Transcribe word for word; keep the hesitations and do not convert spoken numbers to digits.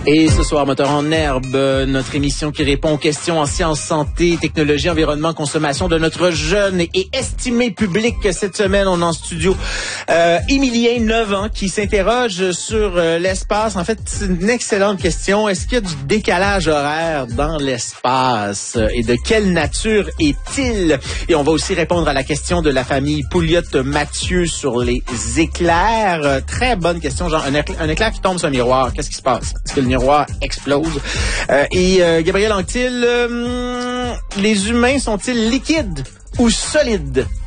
Et ce soir, Moteur en herbe, notre émission qui répond aux questions en sciences, santé, technologie, environnement, consommation de notre jeune et estimé public. Cette semaine, on a en studio euh, Émilien, neuf ans, qui s'interroge sur euh, l'espace. En fait, c'est une excellente question. Est-ce qu'il y a du décalage horaire dans l'espace? Et de quelle nature est-il? Et on va aussi répondre à la question de la famille Pouliot-Mathieu sur les éclairs. Euh, très bonne question. Genre, un éclair, un éclair qui tombe sur un miroir. Qu'est-ce qui se passe? Est-ce que le miroir explose? Euh, et euh, Gabriel Anctil, euh, les humains sont-ils liquides ou solides?